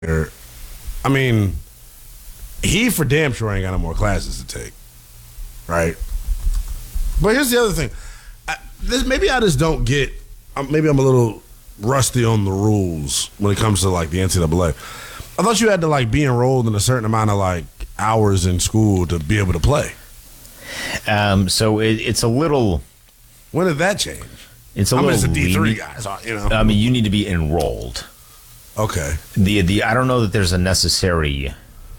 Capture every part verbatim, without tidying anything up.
I mean, he for damn sure ain't got no more classes to take, right? But here's the other thing. I, this, maybe I just don't get, maybe I'm a little rusty on the rules when it comes to, like, the N C double A. I thought you had to, like, be enrolled in a certain amount of, like, hours in school to be able to play. Um, so it, it's a little... When did that change? It's a I mean, little... it's a D three lenient. guy, so, you know. I mean, you need to be enrolled. Okay. The the I don't know that there's a necessary...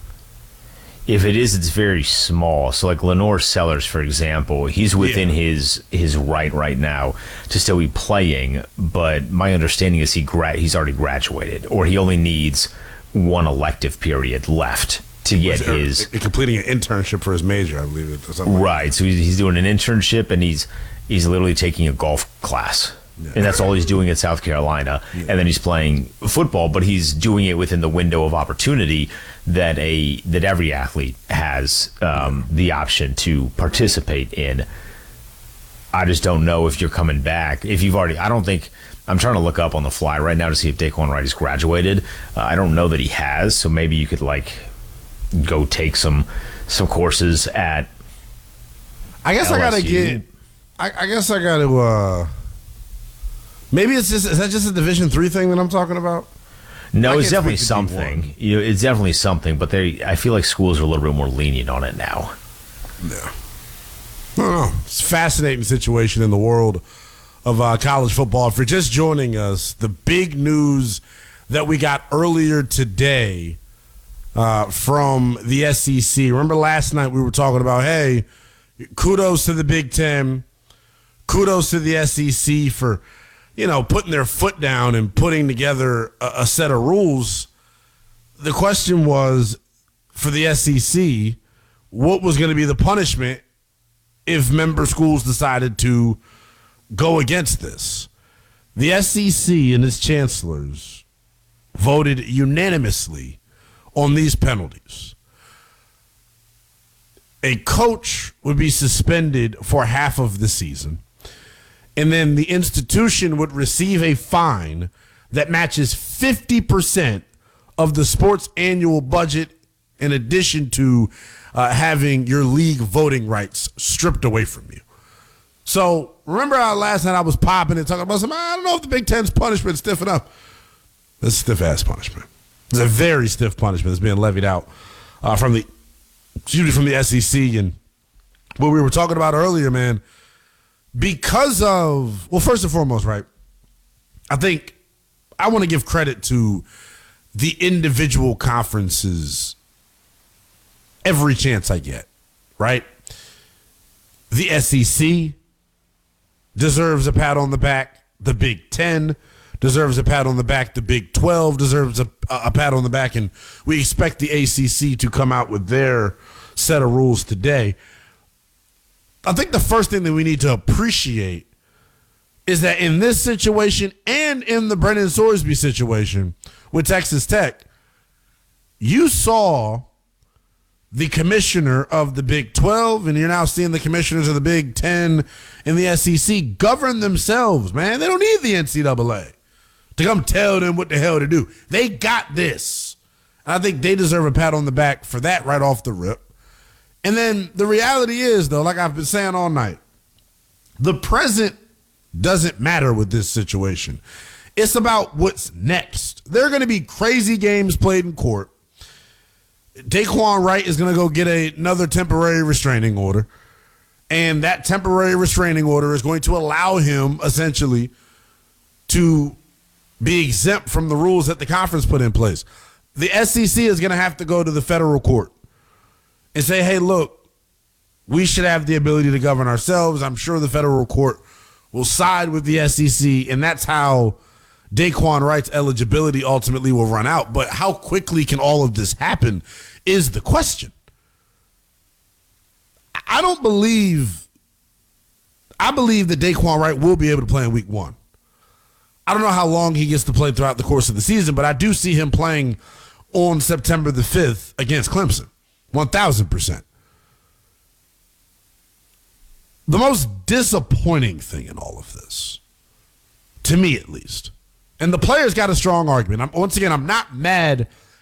If it is, it's very small. So, like Lenore Sellers, for example, he's within yeah. his his right right now to still be playing. But my understanding is he gra- he's already graduated, or he only needs one elective period left to get Was, his uh, completing an internship for his major, I believe it. Or something right. Like so he's, he's doing an internship, and he's he's literally taking a golf class. Yeah. And that's all he's doing at South Carolina. Yeah. And then he's playing football, but he's doing it within the window of opportunity that a that every athlete has um, the option to participate in. I just don't know if you're coming back. If you've already, I don't think, I'm trying to look up on the fly right now to see if Daquan Wright has graduated. Uh, I don't know that he has, so maybe you could like go take some some courses at I guess L S U. I gotta get, I, I guess I gotta, uh, maybe it's just, is that just a Division three thing that I'm talking about? No, it's definitely something. You know, it's definitely something, but they, I feel like schools are a little bit more lenient on it now. Yeah. I don't know. It's a fascinating situation in the world of uh, college football. If you're just joining us, the big news that we got earlier today uh, from the S E C. Remember last night we were talking about, hey, kudos to the Big Ten, kudos to the S E C for, you know, putting their foot down and putting together a, a set of rules. The question was, for the S E C, what was going to be the punishment if member schools decided to go against this? The S E C and its chancellors voted unanimously on these penalties. A coach would be suspended for half of the season, and then the institution would receive a fine that matches fifty percent of the sport's annual budget, in addition to uh, having your league voting rights stripped away from you. So remember how last night I was popping and talking about something, I don't know if the Big Ten's punishment is stiff enough. It's a stiff-ass punishment. It's a very stiff punishment that's being levied out uh, from the excuse me, from the S E C. And what we were talking about earlier, man, because of, well, first and foremost, right, I think I want to give credit to the individual conferences every chance I get, right? The S E C deserves a pat on the back. The Big Ten deserves a pat on the back. The Big twelve deserves a, a pat on the back. And we expect the A C C to come out with their set of rules today. I think the first thing that we need to appreciate is that in this situation and in the Brennan Sorsby situation with Texas Tech, you saw the commissioner of the Big twelve, and you're now seeing the commissioners of the Big Ten and the S E C govern themselves, man. They don't need the N C double A to come tell them what the hell to do. They got this. And I think they deserve a pat on the back for that right off the rip. And then the reality is, though, like I've been saying all night, the present doesn't matter with this situation. It's about what's next. There are going to be crazy games played in court. Daquan Wright is going to go get a, another temporary restraining order. And that temporary restraining order is going to allow him, essentially, to be exempt from the rules that the conference put in place. The S E C is going to have to go to the federal court and say, hey, look, we should have the ability to govern ourselves. I'm sure the federal court will side with the S E C, and that's how Daquan Wright's eligibility ultimately will run out. But how quickly can all of this happen is the question. I don't believe, I believe that Daquan Wright will be able to play in week one. I don't know how long he gets to play throughout the course of the season, but I do see him playing on September the fifth against Clemson. one thousand percent. The most disappointing thing in all of this, to me at least, and the players got a strong argument. I'm, once again, I'm not mad